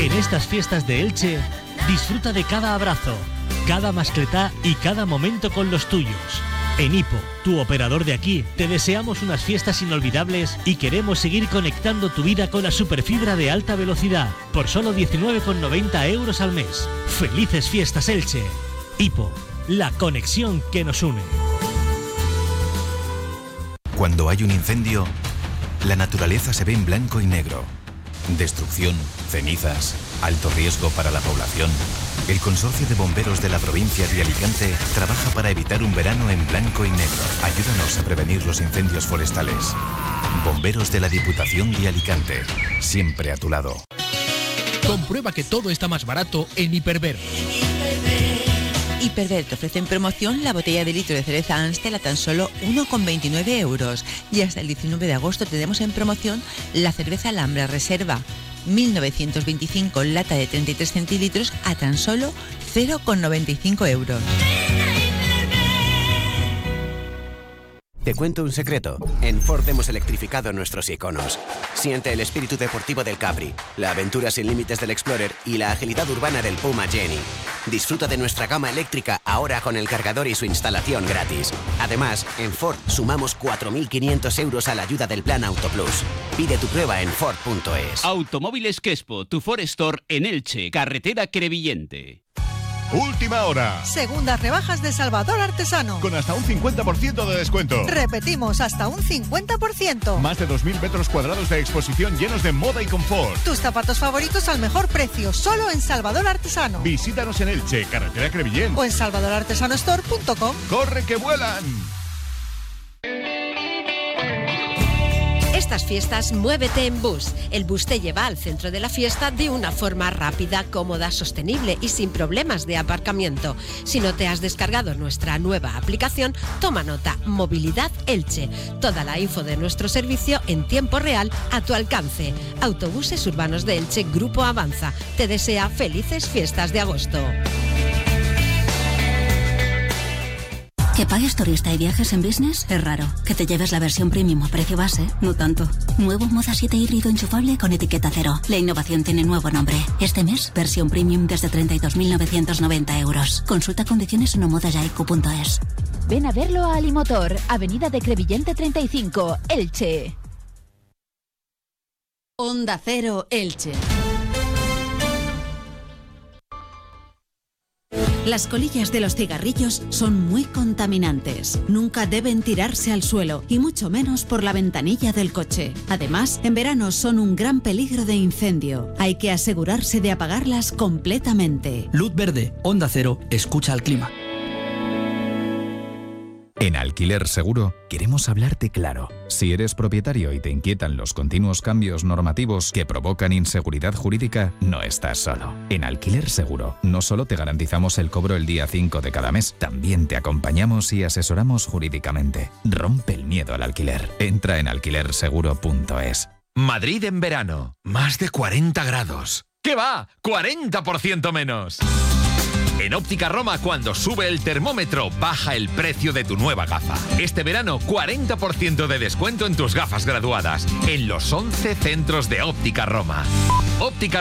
En estas fiestas de Elche, disfruta de cada abrazo, cada mascletá y cada momento con los tuyos. En Hipo, tu operador de aquí, te deseamos unas fiestas inolvidables y queremos seguir conectando tu vida con la superfibra de alta velocidad por solo 19,90 € al mes. ¡Felices fiestas, Elche! Hipo, la conexión que nos une. Cuando hay un incendio, la naturaleza se ve en blanco y negro. Destrucción, cenizas, alto riesgo para la población. El Consorcio de Bomberos de la provincia de Alicante trabaja para evitar un verano en blanco y negro. Ayúdanos a prevenir los incendios forestales. Bomberos de la Diputación de Alicante, siempre a tu lado. Comprueba que todo está más barato en Hiperver. Hiperver te ofrece en promoción la botella de litro de cereza Amstel a tan solo 1,29 €. Y hasta el 19 de agosto tenemos en promoción la cerveza Alhambra Reserva 1925 lata de 33 centilitros a tan solo 0,95 €. Te cuento un secreto. En Ford hemos electrificado nuestros iconos. Siente el espíritu deportivo del Capri, la aventura sin límites del Explorer y la agilidad urbana del Puma Jenny. Disfruta de nuestra gama eléctrica ahora con el cargador y su instalación gratis. Además, en Ford sumamos 4.500 € a la ayuda del Plan Auto Plus. Pide tu prueba en Ford.es. Automóviles Quexpo, tu Ford Store en Elche, carretera Crevillente. Última hora. Segundas rebajas de Salvador Artesano. Con hasta un 50% de descuento. Repetimos, hasta un 50%. Más de 2.000 metros cuadrados de exposición llenos de moda y confort. Tus zapatos favoritos al mejor precio, solo en Salvador Artesano. Visítanos en Elche, carretera Crevillent. O en salvadorartesanostore.com. ¡Corre que vuelan! Estas fiestas, muévete en bus. El bus te lleva al centro de la fiesta de una forma rápida, cómoda, sostenible y sin problemas de aparcamiento. Si no te has descargado nuestra nueva aplicación, toma nota, Movilidad Elche. Toda la info de nuestro servicio en tiempo real a tu alcance. Autobuses Urbanos de Elche, Grupo Avanza. Te desea felices fiestas de agosto. Que pagues turista y viajes en business es raro. Que te lleves la versión premium a precio base, no tanto. Nuevo Moda 7 híbrido enchufable con etiqueta cero. La innovación tiene nuevo nombre. Este mes, versión premium desde 32.990 €. Consulta condiciones en omodayaiku.es. Ven a verlo a Alimotor, Avenida de Crevillente 35, Elche. Onda Cero, Elche. Las colillas de los cigarrillos son muy contaminantes. Nunca deben tirarse al suelo, y mucho menos por la ventanilla del coche. Además, en verano son un gran peligro de incendio. Hay que asegurarse de apagarlas completamente. Luz verde, Onda Cero, escucha al clima. En Alquiler Seguro queremos hablarte claro. Si eres propietario y te inquietan los continuos cambios normativos que provocan inseguridad jurídica, no estás solo. En Alquiler Seguro no solo te garantizamos el cobro el día 5 de cada mes, también te acompañamos y asesoramos jurídicamente. Rompe el miedo al alquiler. Entra en alquilerseguro.es. Madrid en verano. Más de 40 grados. ¿Qué va? ¡40% menos! En Óptica Roma, cuando sube el termómetro, baja el precio de tu nueva gafa. Este verano, 40% de descuento en tus gafas graduadas. En los 11 centros de Óptica Roma. Óptica